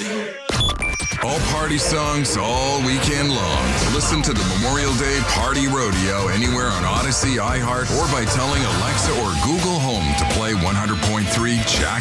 All party songs all weekend long. Listen to the Memorial Day Party Rodeo anywhere on Odyssey, iHeart, or by telling Alexa or Google Home to play 100.3 Jack